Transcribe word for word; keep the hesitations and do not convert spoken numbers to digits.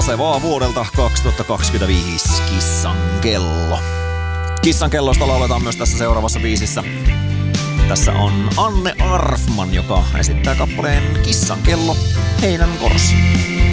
Nasevaa vuodelta kaksituhattakaksikymmentäviisi, Kissan kello. Kissan kellosta lauletaan myös tässä seuraavassa biisissä. Tässä on Anne Arfman, joka esittää kappaleen Kissan kello heidän korossa.